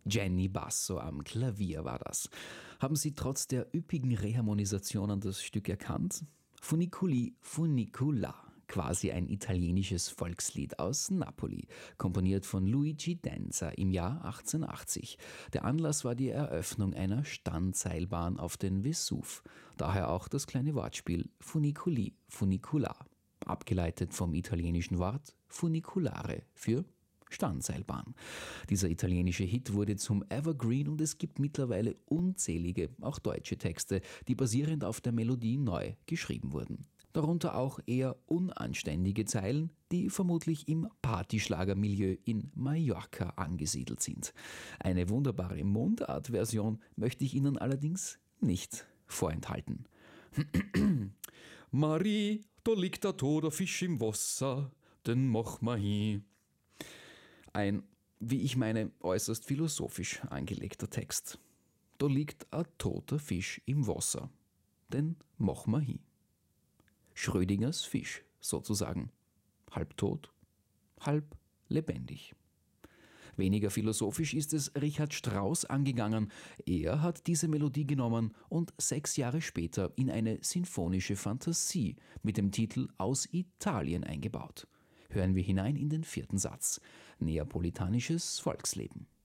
Jenny Basso am Klavier war das. Haben Sie trotz der üppigen Reharmonisationen das Stück erkannt? Funiculi Funicula, quasi ein italienisches Volkslied aus Napoli, komponiert von Luigi Denza im Jahr 1880. Der Anlass war die Eröffnung einer Standseilbahn auf den Vesuv, daher auch das kleine Wortspiel Funiculi Funicula, abgeleitet vom italienischen Wort funiculare für Standseilbahn. Dieser italienische Hit wurde zum Evergreen und es gibt mittlerweile unzählige, auch deutsche Texte, die basierend auf der Melodie neu geschrieben wurden. Darunter auch eher unanständige Zeilen, die vermutlich im Partyschlagermilieu in Mallorca angesiedelt sind. Eine wunderbare Mundart-Version möchte ich Ihnen allerdings nicht vorenthalten. Marie, da liegt ein toter Fisch im Wasser, den mach ma hin. Ein, wie ich meine, äußerst philosophisch angelegter Text. Da liegt ein toter Fisch im Wasser, den mach ma hin. Schrödingers Fisch sozusagen. Halb tot, halb lebendig. Weniger philosophisch ist es Richard Strauss angegangen. Er hat diese Melodie genommen und 6 Jahre später in eine sinfonische Fantasie mit dem Titel Aus Italien eingebaut. Hören wir hinein in den 4. Satz. Neapolitanisches Volksleben.